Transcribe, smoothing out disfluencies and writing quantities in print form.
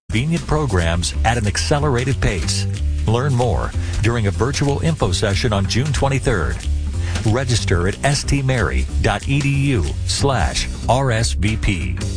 convenient programs at an accelerated pace. Learn more during a virtual info session on June 23rd. Register at stmary.edu/RSVP.